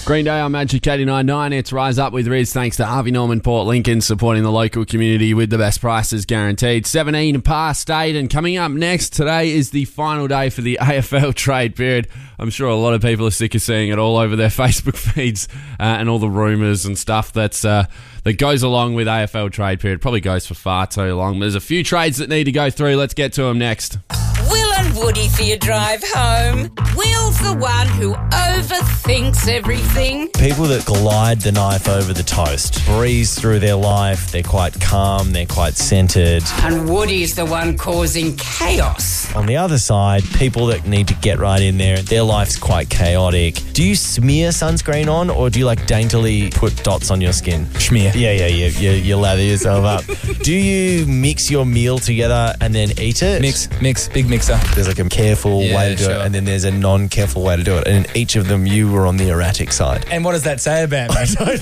Green Day on Magic 89.9. It's Rise Up with Riz, thanks to Harvey Norman Port Lincoln, supporting the local community with the best prices guaranteed. 17 past 8, and coming up next, today is the final day for the AFL trade period. I'm sure a lot of people are sick of seeing it all over their Facebook feeds and all the rumours and stuff that goes along with AFL trade period. Probably goes for far too long. There's a few trades that need to go through. Let's get to them next. Will and Woody for your drive home. Will's the one who overthinks everything. People that glide the knife over the toast, breeze through their life, they're quite calm, they're quite centred. And Woody's the one causing chaos. On the other side, people that need to get right in there, their life's quite chaotic. Do you smear sunscreen on, or do you like daintily put dots on your skin? Schmear. Yeah, you lather yourself up. Do you mix your meal together and then eat it? Mix, big mixer. There's like a careful way to do it, and then there's a non-careful way to do it. And in each of them, you were on the erratic side. And what does that say about me?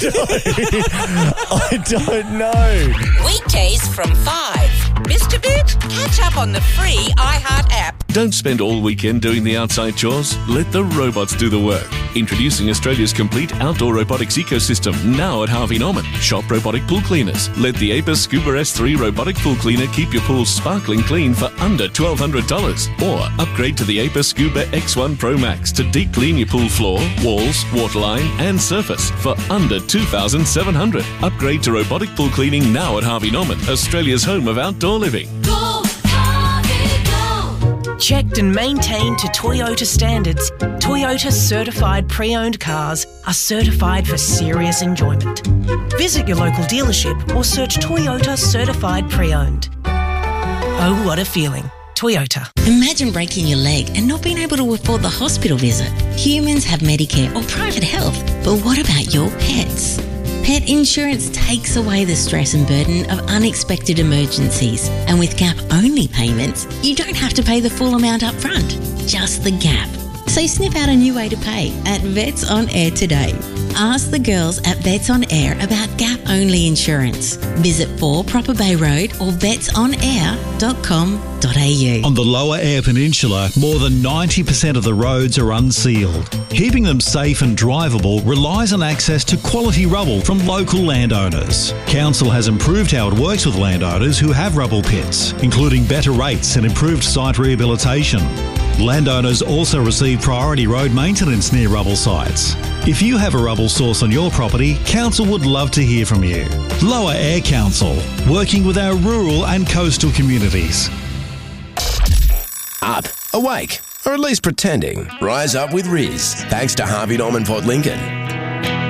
I don't know. Weekdays from 5. Mr. Bit, catch up on the free iHeart app. Don't spend all weekend doing the outside chores. Let the robots do the work. Introducing Australia's complete outdoor robotics ecosystem now at Harvey Norman. Shop robotic pool cleaners. Let the Apis Scuba S3 robotic pool cleaner keep your pool sparkling clean for under $1,200. Or upgrade to the Apis Scuba X1 Pro Max to deep clean your pool floor, walls, waterline and surface for under $2,700. Upgrade to robotic pool cleaning now at Harvey Norman, Australia's home of outdoor living. Go, Harvey, go! Checked and maintained to Toyota standards, Toyota certified pre-owned cars are certified for serious enjoyment. Visit your local dealership or search Toyota certified pre-owned. Oh, what a feeling. Toyota. Imagine breaking your leg and not being able to afford the hospital visit. Humans have Medicare or private health, but what about your pets? Pet insurance takes away the stress and burden of unexpected emergencies. And with gap-only payments, you don't have to pay the full amount up front, just the gap. So sniff out a new way to pay at Vets On Air today. Ask the girls at Vets On Air about gap-only insurance. Visit 4 Proper Bay Road or vetsonair.com.au. On the Lower Eyre Peninsula, more than 90% of the roads are unsealed. Keeping them safe and drivable relies on access to quality rubble from local landowners. Council has improved how it works with landowners who have rubble pits, including better rates and improved site rehabilitation. Landowners also receive priority road maintenance near rubble sites. If you have a rubble source on your property, Council would love to hear from you. Lower Eyre Council, working with our rural and coastal communities. Up, awake, or at least pretending. Rise up with Riz, thanks to Harvey Norman Port Lincoln.